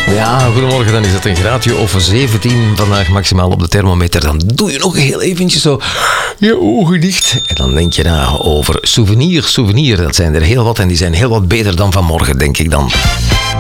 Ja, goedemorgen. Dan is het een graadje of 17 vandaag maximaal op de thermometer. Dan doe je nog heel eventjes zo je ogen dicht. En dan denk je na over souvenir. Dat zijn er heel wat en die zijn heel wat beter dan vanmorgen, denk ik dan.